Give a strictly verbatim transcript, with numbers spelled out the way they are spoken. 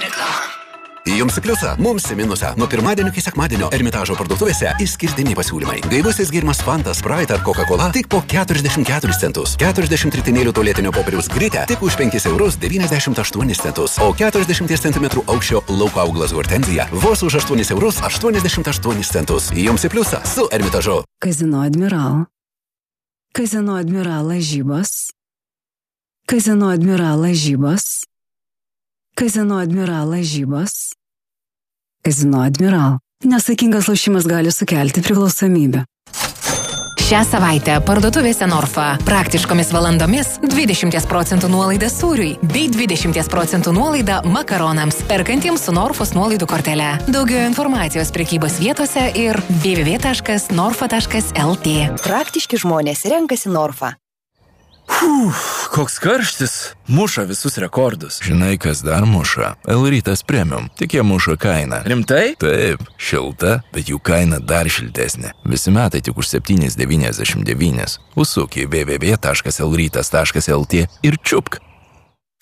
Jums į pliusą, mums į minusą. Nuo pirmadienio iki sekmadienio Ermitažo parduotuvėse išskirtiniai pasiūlymai. Gaivusis gėrimas Fanta, Sprite ar Coca-Cola tik po keturiasdešimt keturis centus. keturiasdešimt ritinėlių tualetinio popieriaus Gritė tik už penkis eurus devyniasdešimt aštuonis centus. O keturiasdešimt centimetrų aukščio lauko auglas Hortenzija vos už aštuonis eurus aštuoniasdešimt aštuonis centus. Jums į pliusą su Ermitažu. Kazino Admiral. Kazino Admiral lažybos. Kazino Admiral lažybos. Kazino Admiral lažybos. Kazino Admiral. Nesaikingas lošimas gali sukelti priklausomybę. Šią savaitę parduotuvėse Norfa praktiškomis valandomis dvidešimt procentų nuolaida sūriui bei dvidešimt procentų nuolaida makaronams perkantiems su Norfos nuolaidų kortele. Daugiau informacijos prekybos vietose ir w w w taškas norfa taškas l t. Praktiški žmonės renkasi Norfa. Uf, koks karštis. Muša visus rekordus. Žinai, kas dar muša? L-Rytas Premium. Tik jie muša kainą. Rimtai? Taip, šilta, bet jų kaina dar šiltesnė. Visi metai tik už septyni devyniasdešimt devyni. Užsuk į w w w taškas l rytas taškas l t ir čiupk.